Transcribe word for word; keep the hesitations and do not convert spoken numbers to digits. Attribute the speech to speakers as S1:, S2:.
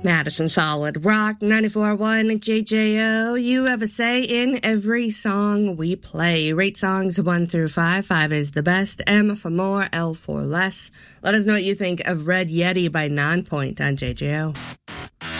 S1: Madison Solid Rock ninety-four point one J J O. You have a say in every song we play. Rate songs one through five. Five is the best. M for more, L for less. Let us know what you think of Red Yeti by Nonpoint on J J O.